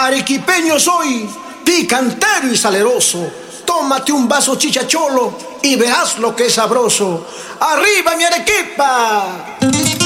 Arequipeño soy, picantero y saleroso. Tómate un vaso chichacholo y verás lo que es sabroso. ¡Arriba mi Arequipa!